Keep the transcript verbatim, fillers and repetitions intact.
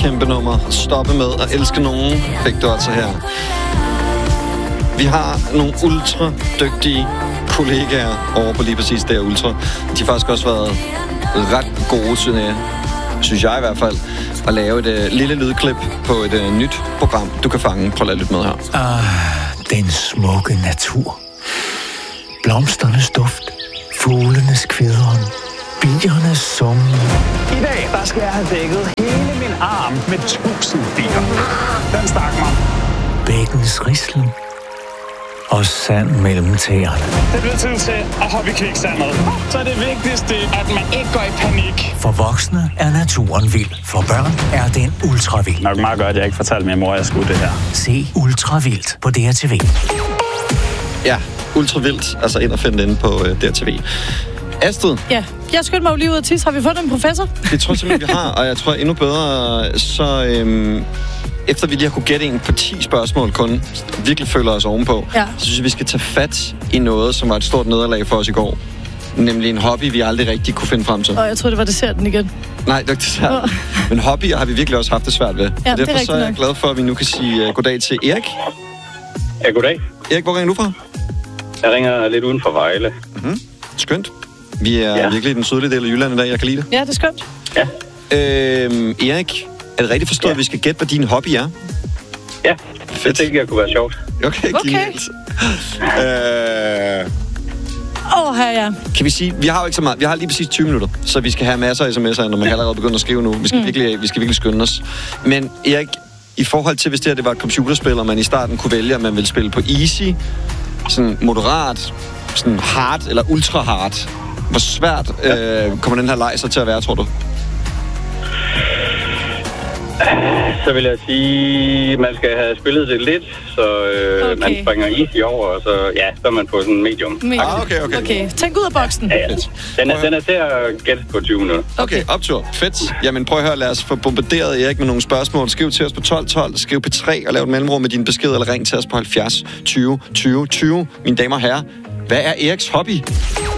kæmpe nummer. Stoppe med at elske nogen, fik du altså her. Vi har nogle ultra dygtige kollegaer over på lige præcis der Ultra. De har faktisk også været ret gode, synes jeg, synes jeg i hvert fald, at lave et uh, lille lydklip på et uh, nyt program, du kan fange. Prøv at lytte med her. Ah, den smukke natur. Blomsternes duft. Fuglenes kvidren. Biernes summen. I dag, der skal jeg have dækket hele min arm med tusind bier. Den stak mig. Bækkens rislen. Og sand mellem tæerne. Det bliver tid til at hoppe i kviksandet. Så er det vigtigste, at man ikke går i panik. For voksne er naturen vild. For børn er den ultra vild. Nok meget godt, at jeg ikke fortalte min mor, at jeg skulle det her. Se Ultra Vildt på D R T V. Ja, Ultra Vildt. Altså ind og finde det inde på uh, D R T V. Astrid? Ja, jeg skyndte mig jo lige ud af tis. Har vi fået en professor? Det tror jeg simpelthen, vi har. Og jeg tror endnu bedre, så... Øhm efter vi lige har kunne gætte en på ti spørgsmål kun, virkelig føler os ovenpå, ja. Så synes jeg, vi skal tage fat i noget, som var et stort nederlag for os i går. Nemlig en hobby, vi aldrig rigtig kunne finde frem til. Og jeg tror det var desserten igen. Nej, det var ikke desserten. Oh. Men hobbyer har vi virkelig også haft det svært ved. Ja, og derfor det er så er jeg nok. glad for, at vi nu kan sige uh, goddag til Erik. Ja, goddag. Erik, hvor ringer du fra? Jeg ringer lidt uden for Vejle. Mm-hmm. Skønt. Vi er ja. virkelig i den sydlige del af Jylland i dag. Jeg kan lide det. Ja, det er skønt. Ja. Øhm, Erik, er det rigtigt forstået, ja. at vi skal gætte, hvad din hobby er? Ja, fedt. Det tænker jeg kunne være sjovt. Okay, okay. øh... Åh, oh, her ja. Kan vi sige, vi har jo ikke så meget, vi har lige præcis tyve minutter, så vi skal have masser af sms'er, når man kan allerede begynde at skrive nu. Vi skal, mm. virkelig, vi skal virkelig skynde os. Men Erik, i forhold til, hvis det her det var et computerspil, og man i starten kunne vælge, at man ville spille på easy, sådan moderat, sådan hard eller ultra hard, hvor svært ja. øh, kommer den her leg så til at være, tror du? Så vil jeg sige, man skal have spillet det lidt, så øh, okay. man springer easy over, og så ja, så er man på sådan en medium. medium. Ah, okay, okay. Okay, tænk ud af boksen. Ja, ja. Den, er, den er til at gætte på tyve minutter. Okay, optur. Fedt. Jamen prøv at høre, lad os få bombarderet Erik med nogle spørgsmål. Skriv til os på tolv tolv, skriv P tre og lav et mellemrum med din besked, eller ring til os på halvfjerds tyve tyve tyve. Mine damer og herrer, hvad er Eriks hobby?